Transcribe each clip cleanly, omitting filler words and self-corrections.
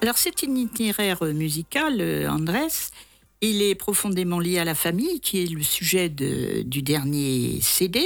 Alors, c'est un itinéraire musical, Andrés. Il est profondément lié à la famille, qui est le sujet du dernier CD.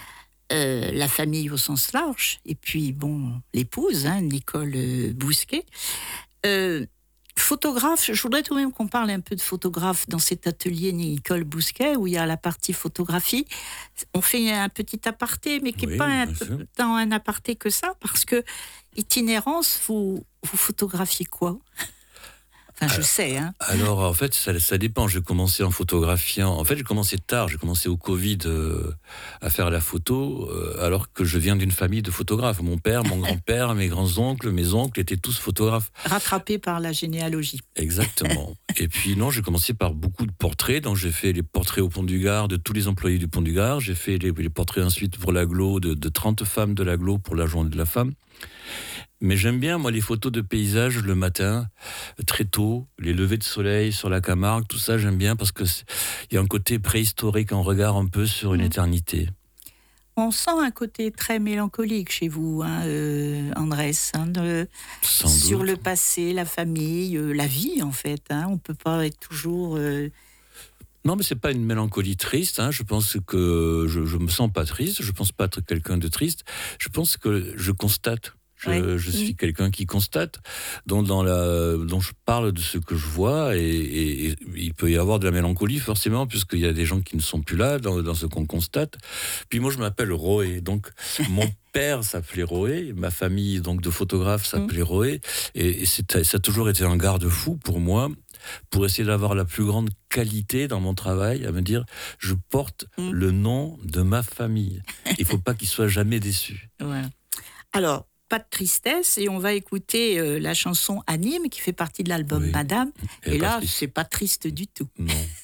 La famille au sens large. Et puis, bon, l'épouse, Nicole Bousquet. Euh, Photographe, je voudrais tout de même qu'on parle un peu de photographe dans cet atelier Nicole Bousquet, où il y a la partie photographie. On fait un petit aparté, mais qui n'est Oui, pas bien sûr. tant un aparté que ça, parce que itinérance, vous photographiez quoi? Enfin, je sais, hein. Alors, en fait, ça dépend. J'ai commencé en photographiant. En fait, j'ai commencé tard. J'ai commencé au Covid à faire la photo, alors que je viens d'une famille de photographes. Mon père, mon grand-père, mes grands-oncles, mes oncles étaient tous photographes. Rattrapé par la généalogie. Exactement. Et puis, non, j'ai commencé par beaucoup de portraits. Donc, j'ai fait les portraits au Pont du Gard de tous les employés du Pont du Gard. J'ai fait les portraits ensuite pour l'Aglo de 30 femmes de l'Aglo pour la Journée de la femme. Mais j'aime bien, moi, les photos de paysages le matin, très tôt, les levées de soleil sur la Camargue, tout ça, j'aime bien parce que il y a un côté préhistorique, un regard un peu sur une éternité. On sent un côté très mélancolique chez vous, Andrés, Sans sur doute. le passé, la famille, la vie, en fait. On ne peut pas être toujours... Non, mais c'est pas une mélancolie triste. Je pense que je me sens pas triste. Je pense pas être quelqu'un de triste. Je pense que je constate. Ouais. Je suis quelqu'un qui constate, dont je parle de ce que je vois, et il peut y avoir de la mélancolie forcément, puisqu'il y a des gens qui ne sont plus là dans ce qu'on constate. Puis moi, je m'appelle Roé, donc mon père s'appelait Roé, ma famille donc de photographes s'appelait Roé, et ça a toujours été un garde-fou pour moi, pour essayer d'avoir la plus grande qualité dans mon travail, à me dire, je porte le nom de ma famille. Il faut pas qu'il soit jamais déçu. Voilà. Alors, pas de tristesse, et on va écouter la chanson Anime, qui fait partie de l'album Oui. Madame. Elle est Et pas là, triste. c'est pas triste du tout. Non.